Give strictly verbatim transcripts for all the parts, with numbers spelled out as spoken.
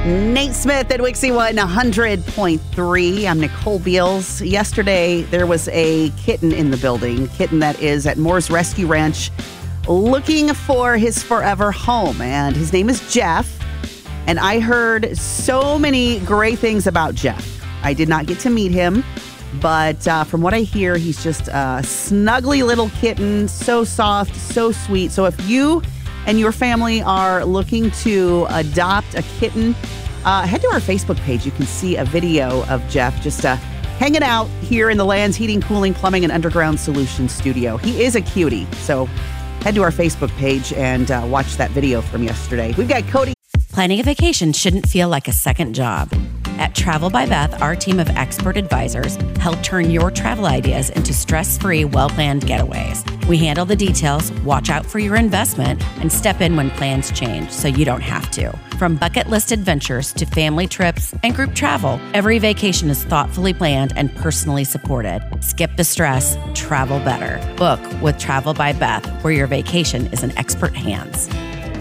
Nate Smith at Wixie one hundred point three. I'm Nicole Beals. Yesterday, there was a kitten in the building, kitten that is at Moore's Rescue Ranch looking for his forever home. And his name is Jeff. And I heard so many great things about Jeff. I did not get to meet him, but uh, from what I hear, he's just a snuggly little kitten, so soft, so sweet. So if you and your family are looking to adopt a kitten, uh, head to our Facebook page. You can see a video of Jeff just uh, hanging out here in the Land's Heating, Cooling, Plumbing, and Underground Solutions studio. He is a cutie, so head to our Facebook page and uh, watch that video from yesterday. We've got Cody. Planning a vacation shouldn't feel like a second job. At Travel by Beth, our team of expert advisors help turn your travel ideas into stress-free, well-planned getaways. We handle the details, watch out for your investment, and step in when plans change so you don't have to. From bucket list adventures to family trips and group travel, every vacation is thoughtfully planned and personally supported. Skip the stress, travel better. Book with Travel by Beth, where your vacation is in expert hands.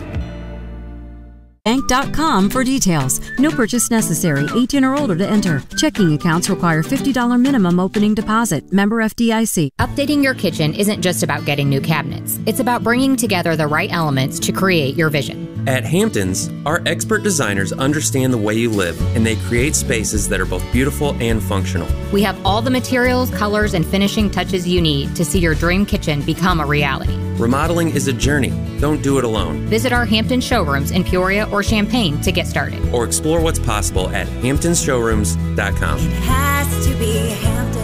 Bank dot com for details. No purchase necessary. eighteen or older to enter. Checking accounts require fifty dollars minimum opening deposit. Member F D I C. Updating your kitchen isn't just about getting new cabinets. It's about bringing together the right elements to create your vision. At Hamptons, our expert designers understand the way you live, and they create spaces that are both beautiful and functional. We have all the materials, colors, and finishing touches you need to see your dream kitchen become a reality. Remodeling is a journey. Don't do it alone. Visit our Hampton showrooms in Peoria or Champaign to get started. Or explore what's possible at hamptons showrooms dot com. It has to be Hamptons.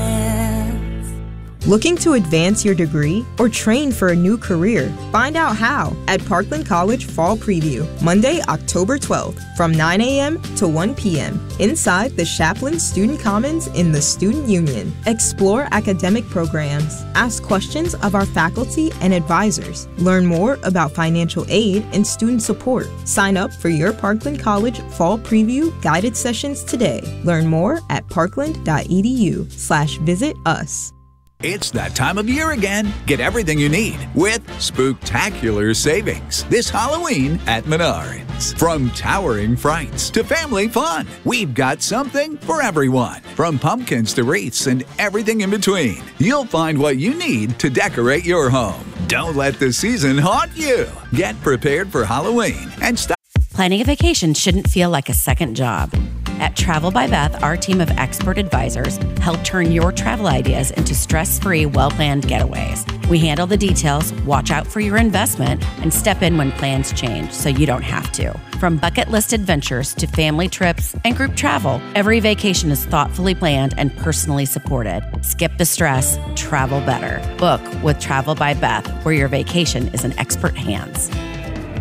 Looking to advance your degree or train for a new career? Find out how at Parkland College Fall Preview, Monday, October twelfth, from nine a.m. to one p.m. inside the Chaplin Student Commons in the Student Union. Explore academic programs, ask questions of our faculty and advisors, learn more about financial aid and student support. Sign up for your Parkland College Fall Preview guided sessions today. Learn more at parkland.edu slash visit us. It's that time of year again. Get everything you need with spooktacular savings this Halloween at Menards. From towering frights to family fun, we've got something for everyone. From pumpkins to wreaths and everything in between, you'll find what you need to decorate your home. Don't let the season haunt you. Get prepared for Halloween and stop. Planning a vacation shouldn't feel like a second job. At Travel by Beth, our team of expert advisors help turn your travel ideas into stress-free, well-planned getaways. We handle the details, watch out for your investment, and step in when plans change so you don't have to. From bucket list adventures to family trips and group travel, every vacation is thoughtfully planned and personally supported. Skip the stress, travel better. Book with Travel by Beth, where your vacation is in expert hands.